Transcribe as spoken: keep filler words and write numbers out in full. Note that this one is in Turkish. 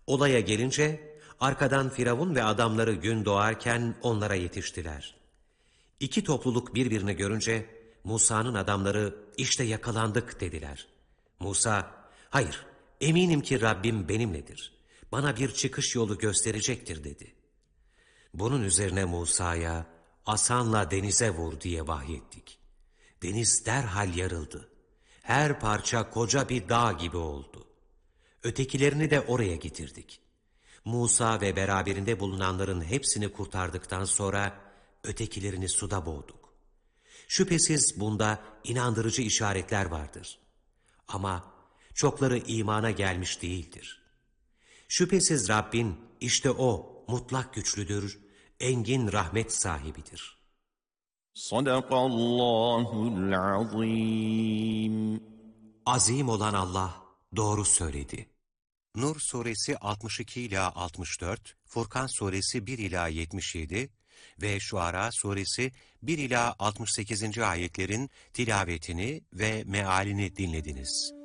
Olaya gelince arkadan Firavun ve adamları gün doğarken onlara yetiştiler. İki topluluk birbirini görünce Musa'nın adamları işte yakalandık dediler. Musa, hayır eminim ki Rabbim benimledir. Bana bir çıkış yolu gösterecektir dedi. Bunun üzerine Musa'ya asanla denize vur diye vahyettik. Deniz derhal yarıldı. Her parça koca bir dağ gibi oldu. Ötekilerini de oraya getirdik. Musa ve beraberinde bulunanların hepsini kurtardıktan sonra ötekilerini suda boğduk. Şüphesiz bunda inandırıcı işaretler vardır. Ama çokları imana gelmiş değildir. Şüphesiz Rabbin işte o mutlak güçlüdür, engin rahmet sahibidir. Sadakallahul azim. Azim olan Allah doğru söyledi. Nur suresi altmış iki ila altmış dört, Furkan suresi bir ila yetmiş yedi ve Şuara suresi bir ila altmış sekizinci ayetlerin tilavetini ve mealini dinlediniz.